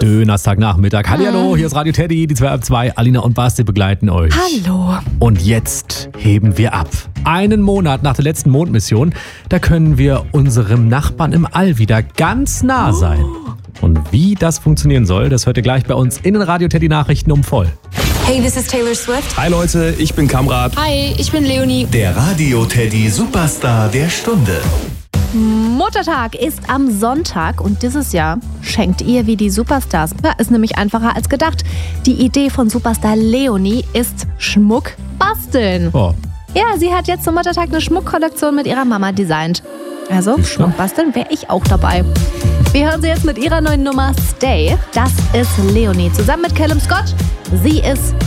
Dönerstagnachmittag. Hallihallo, hier ist Radio Teddy, die 2 ab 2. Alina und Basti begleiten euch. Hallo. Und jetzt heben wir ab. Einen Monat nach der letzten Mondmission, da können wir unserem Nachbarn im All wieder ganz nah sein. Und wie das funktionieren soll, das hört ihr gleich bei uns in den Radio Teddy Nachrichten um voll. Hey, this is Taylor Swift. Hi Leute, ich bin Kamrat. Hi, ich bin Leonie. Der Radio Teddy Superstar der Stunde. Muttertag ist am Sonntag und dieses Jahr schenkt ihr wie die Superstars. Ja, ist nämlich einfacher als gedacht. Die Idee von Superstar Leonie ist Schmuck basteln. Oh. Ja, sie hat jetzt zum Muttertag eine Schmuckkollektion mit ihrer Mama designt. Also, Schmuck basteln wäre ich auch dabei. Wir hören sie jetzt mit ihrer neuen Nummer Stay. Das ist Leonie zusammen mit Callum Scott. Sie ist